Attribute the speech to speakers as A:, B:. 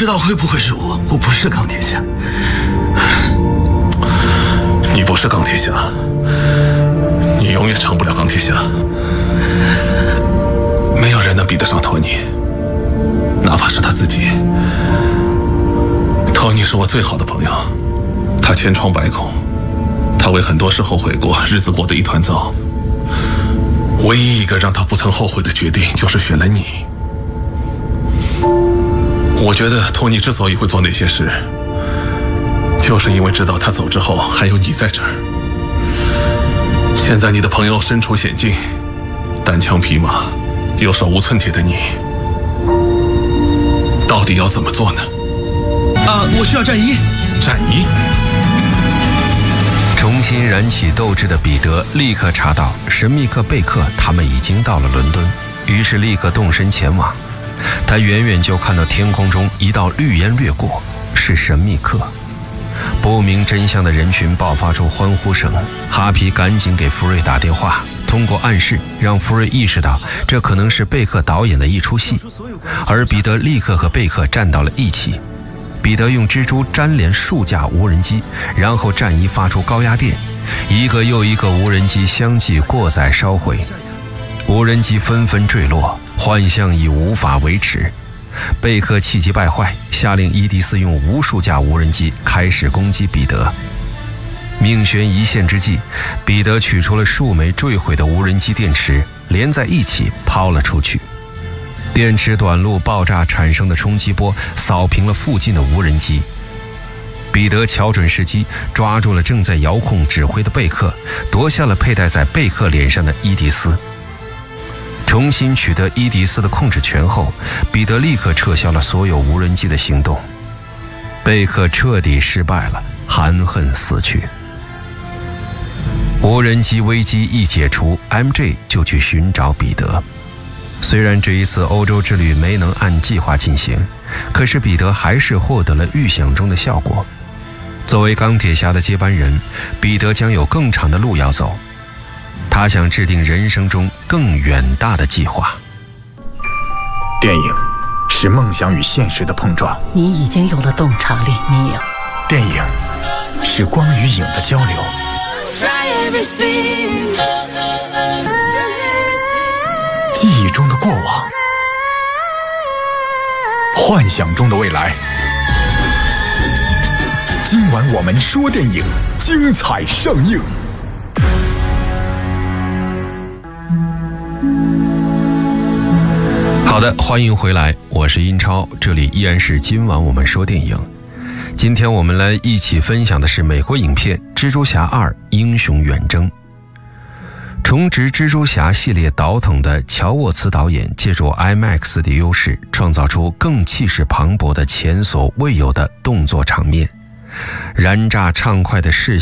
A: 知道会不会是我不是钢铁侠。
B: 你不是钢铁侠，你永远成不了钢铁侠。没有人能比得上托尼，哪怕是他自己。托尼是我最好的朋友，他千疮百孔，他为很多事后悔过，日子过得一团糟。唯一一个让他不曾后悔的决定，就是选了你。我觉得托尼之所以会做那些事，就是因为知道他走之后还有你在这儿。现在你的朋友身处险境，单枪匹马又手无寸铁的你，到底要怎么做呢？
A: 我需要战衣。
B: 战衣？
C: 重新燃起斗志的彼得立刻查到神秘客贝克他们已经到了伦敦，于是立刻动身前往。他远远就看到天空中一道绿烟掠过，是神秘客。不明真相的人群爆发出欢呼声，哈皮赶紧给福瑞打电话，通过暗示让福瑞意识到这可能是贝克导演的一出戏，而彼得立刻和贝克站到了一起。彼得用蜘蛛粘连数架无人机，然后战衣发出高压电，一个又一个无人机相继过载烧毁，无人机纷纷坠落，幻象已无法维持。贝克气急败坏，下令伊迪丝用无数架无人机开始攻击彼得。命悬一线之际，彼得取出了数枚坠毁的无人机电池，连在一起抛了出去。电池短路爆炸产生的冲击波扫平了附近的无人机。彼得瞧准时机，抓住了正在遥控指挥的贝克，夺下了佩戴在贝克脸上的伊迪丝。重新取得伊迪丝的控制权后，彼得立刻撤销了所有无人机的行动。贝克彻底失败了，含恨死去。无人机危机一解除， MJ 就去寻找彼得。虽然这一次欧洲之旅没能按计划进行，可是彼得还是获得了预想中的效果。作为钢铁侠的接班人，彼得将有更长的路要走。他想制定人生中更远大的计划。
D: 电影是梦想与现实的碰撞，
E: 你已经有了洞察力，你有。
D: 电影是光与影的交流，记忆中的过往，幻想中的未来。今晚我们说电影，精彩上映。
C: 好的，欢迎回来，我是英超，这里依然是今晚我们说电影。今天我们来一起分享的是美国影片《蜘蛛侠2：英雄远征》。重植蜘蛛侠系列导筒的乔沃茨导演借助 IMAX 的优势，创造出更气势磅礴的前所未有的动作场面，燃炸畅快的视